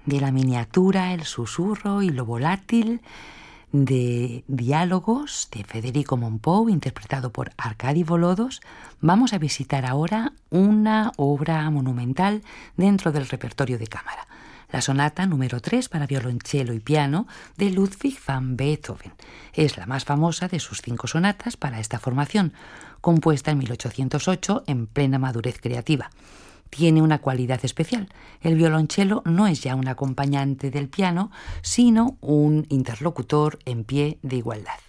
de la miniatura, el susurro y lo volátil, de Diálogos de Federico Mompou, interpretado por Arkady Volodos, vamos a visitar ahora una obra monumental dentro del repertorio de cámara, la sonata número 3 para violonchelo y piano de Ludwig van Beethoven. Es la más famosa de sus 5 sonatas para esta formación, compuesta en 1808 en plena madurez creativa. Tiene una cualidad especial. El violonchelo no es ya un acompañante del piano, sino un interlocutor en pie de igualdad.